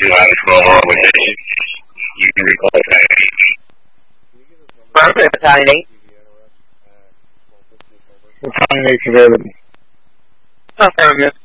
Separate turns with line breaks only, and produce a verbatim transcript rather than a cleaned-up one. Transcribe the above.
do have a small wrong with it. You can recall that.
I'm tiny.
What time is available?
Not found yet.